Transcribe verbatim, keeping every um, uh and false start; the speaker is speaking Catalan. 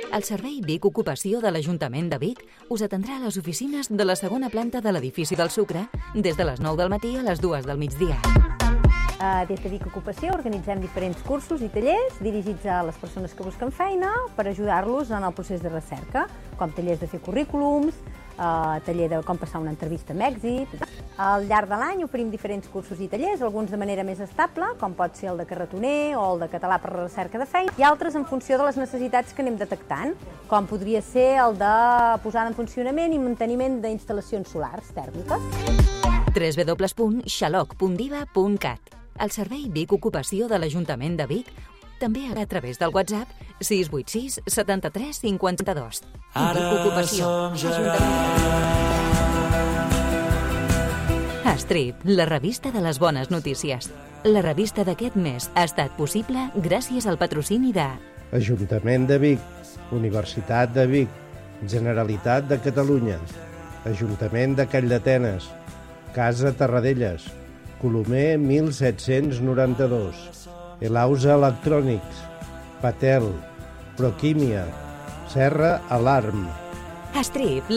El Servei Vic Ocupació de l'Ajuntament de Vic us atendrà a les oficines de la segona planta de l'edifici del Sucre des de les nou del matí a les dues del migdia. Des de Vic Ocupació organitzem diferents cursos i tallers dirigits a les persones que busquen feina per ajudar-los en el procés de recerca, com tallers de fer currículums, taller de com passar una entrevista amb èxit. Al llarg de l'any oferim diferents cursos i tallers, alguns de manera més estable, com pot ser el de carretoner o el de català per la recerca de feina, i altres en funció de les necessitats que anem detectant, com podria ser el de posar en funcionament i manteniment d'instal·lacions solars tèrmiques. w w w punt xaloc punt diva punt cat. El Servei Vic Ocupació de l'Ajuntament de Vic també a través del WhatsApp sis vuit sis setanta-tres cinquanta-dos. Vic Ocupació, Ajuntament. Strip, la revista de les bones notícies. La revista d'aquest mes ha estat possible gràcies al patrocini de Ajuntament de Vic, Universitat de Vic, Generalitat de Catalunya, Ajuntament de Calldetenes, Casa Tarradellas, Colomer mil set-cents noranta-dos, Elausa Electrònics, Patel, Proquímia, Serra Alarm. Strip,